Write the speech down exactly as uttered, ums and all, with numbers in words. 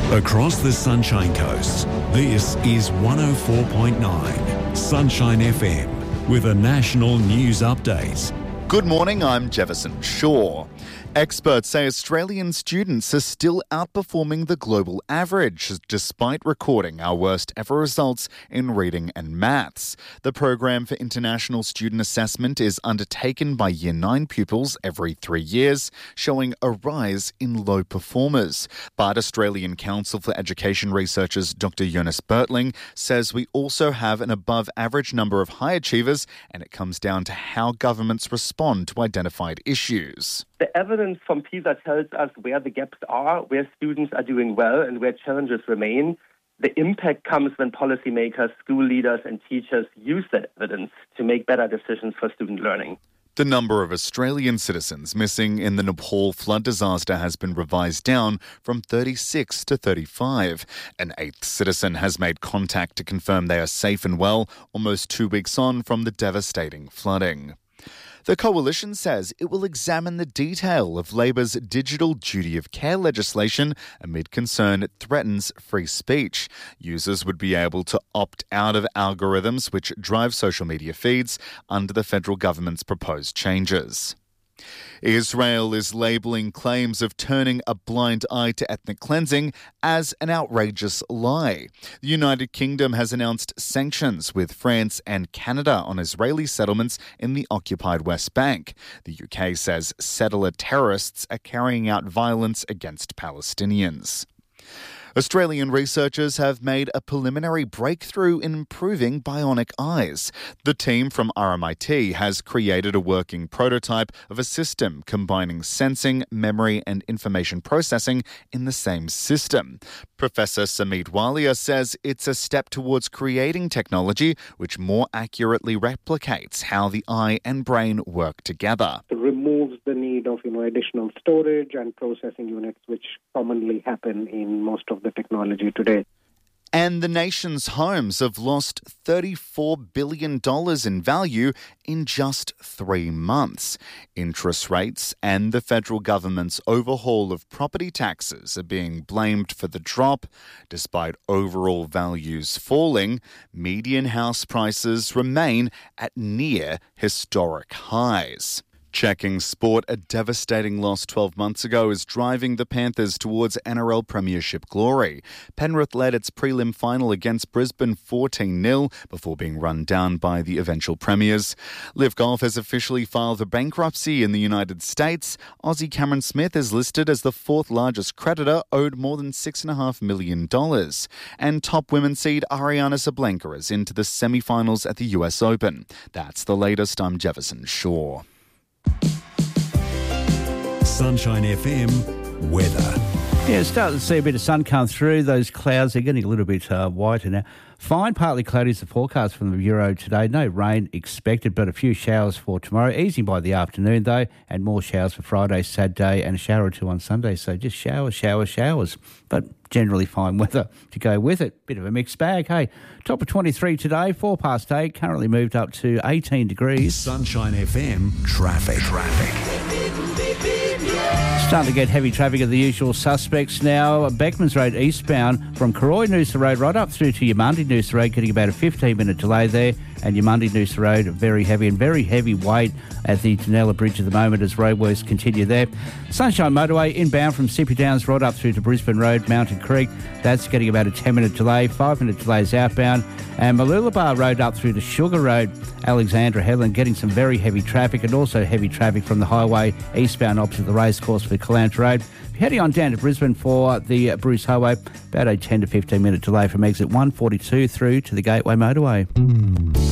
Across the Sunshine Coast, this is one oh four point nine Sunshine F M with a national news update. Good morning, I'm Jefferson Shaw. Experts say Australian students are still outperforming the global average despite recording our worst ever results in reading and maths. The program for international student assessment is undertaken by Year nine pupils every three years, showing a rise in low performers. But Australian Council for Education researchers Doctor Jonas Bertling says we also have an above average number of high achievers, and it comes down to how governments respond to identified issues. The evidence from PISA tells us where the gaps are, where students are doing well and where challenges remain. The impact comes when policymakers, school leaders and teachers use that evidence to make better decisions for student learning. The number of Australian citizens missing in the Nepal flood disaster has been revised down from thirty-six to thirty-five. An eighth citizen has made contact to confirm they are safe and well, almost two weeks on from the devastating flooding. The Coalition says it will examine the detail of Labor's digital duty of care legislation amid concern it threatens free speech. Users would be able to opt out of algorithms which drive social media feeds under the federal government's proposed changes. Israel is labelling claims of turning a blind eye to ethnic cleansing as an outrageous lie. The United Kingdom has announced sanctions with France and Canada on Israeli settlements in the occupied West Bank. The U K says settler terrorists are carrying out violence against Palestinians. Australian researchers have made a preliminary breakthrough in improving bionic eyes. The team from R M I T has created a working prototype of a system combining sensing, memory and information processing in the same system. Professor Samit Walia says it's a step towards creating technology which more accurately replicates how the eye and brain work together. It removes the need of you know additional storage and processing units which commonly happen in most of the technology today. And the nation's homes have lost thirty-four billion dollars in value in just three months. Interest rates and the federal government's overhaul of property taxes are being blamed for the drop. Despite overall values falling, median house prices remain at near historic highs. Checking sport, a devastating loss twelve months ago is driving the Panthers towards N R L Premiership glory. Penrith led its prelim final against Brisbane fourteen nil before being run down by the eventual premiers. Liv Golf has officially filed for bankruptcy in the United States. Aussie Cameron Smith is listed as the fourth largest creditor, owed more than six point five million dollars. And top women's seed Ariana Sabalenka is into the semi-finals at the U S Open. That's the latest. I'm Jefferson Shaw. Sunshine F M weather. Yeah, starting to see a bit of sun come through. Those clouds are getting a little bit uh, whiter now. Fine, partly cloudy is the forecast from the Bureau today. No rain expected, but a few showers for tomorrow. Easing by the afternoon, though, and more showers for Friday, Saturday, and a shower or two on Sunday. So just showers, showers, showers. But generally fine weather to go with it. Bit of a mixed bag, hey. Top of twenty-three today, four past eight, currently moved up to eighteen degrees. Sunshine F M traffic. Traffic. Starting to get heavy traffic of the usual suspects now. Beckmans Road eastbound from Karoi Noosa Road right up through to Yamundi Noosa Road, getting about a fifteen minute delay there. And Yamundi Noosa Road, very heavy and very heavy weight at the Dunella Bridge at the moment as roadworks continue there. Sunshine Motorway inbound from Sippy Downs right up through to Brisbane Road, Mountain Creek. That's getting about a ten minute delay. five minute delays outbound. And Mooloolaba Road up through to Sugar Road, Alexandra Headland, getting some very heavy traffic, and also heavy traffic from the highway eastbound opposite the racecourse for Callantra Road. Heading on down to Brisbane for the Bruce Highway, about a ten to fifteen minute delay from exit one forty-two through to the Gateway Motorway.